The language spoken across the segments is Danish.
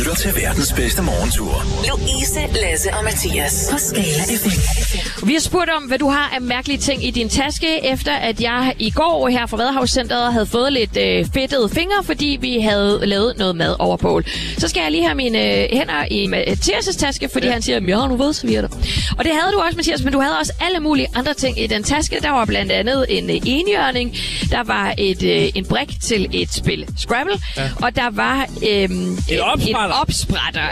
lytter til verdens bedste morgentur. Louise, Lasse og Mathias på Skala FM. Vi har spurgt om, hvad du har af mærkelige ting i din taske, efter at jeg i går her fra Vadehavscenteret havde fået lidt fedtede fingre, fordi vi havde lavet noget mad over bål. Så skal jeg lige have mine hænder i Mathias' taske, fordi han siger, jeg har nu vedservietter. Og det havde du også, Mathias, men du havde også alle mulige andre ting i den taske. Der var blandt andet en enhjørning, der var en brik til et spil Scrabble, og der var en opsprætter.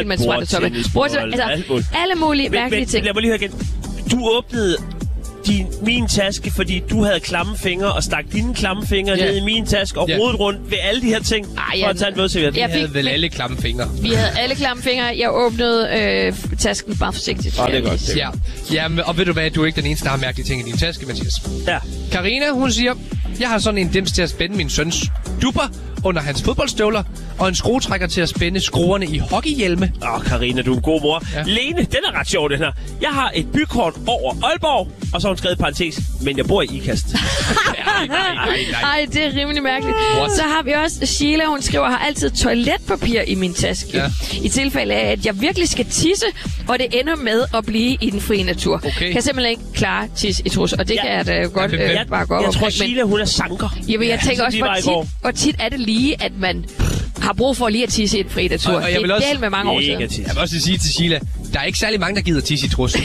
Alle mulige mærkelige ting. Lad mig lige høre igen. Du åbnede min taske, fordi du havde klamme fingre, og stak dine klamme fingre ned i min taske, og rodet rundt ved alle de her ting, for at tage en vådserviet. Vi havde vel alle klamme fingre. Vi havde alle klamme fingre. Jeg åbnede tasken bare forsigtigt. Det er godt. Ja, og ved du hvad, du er ikke den eneste, der har mærkelige ting i din taske, Mathias. Ja. Karina, hun siger, jeg har sådan en dims til at spænde min søns dupper under hans fodboldstøvler, og en skruetrækker til at spænde skruerne i hockeyhjelme. Karina, du er en god mor. Ja. Lene, den er ret sjov, den her. Jeg har et bykort over Aalborg, og så har hun skrevet parentes, men jeg bor i Ikast. Nej, det er rimelig mærkeligt. Så har vi også Sheila, hun skriver, har altid toiletpapir i min taske. Ja. I tilfælde af, at jeg virkelig skal tisse, og det ender med at blive i den frie natur. Kan simpelthen ikke klare tisse i trus, og det kan jeg da godt bare gå op. Jeg tror, Sheila, hun er sanker. Jeg tænker også, hvor tit er det lige, at man har brug for lige at tisse i et fri natur. Og jeg vil også med mange årsager. Jeg vil også sige til Sheila, der er ikke særlig mange, der gider tisse i trus.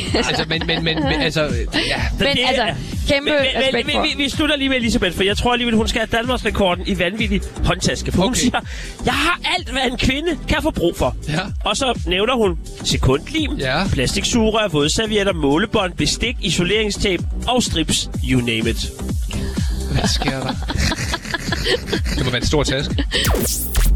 Kæmpe respekt for. Vi slutter lige med Elisabeth, for jeg tror alligevel, hun skal have Danmarksrekorden i vanvittig håndtaske. For hun siger, jeg har alt, hvad en kvinde kan få brug for. Ja. Og så nævner hun sekundlim, plastiksugerør, vådservietter, målebånd, bestik, isoleringstape og strips. You name it. Hvad sker der? Det må være en stor taske.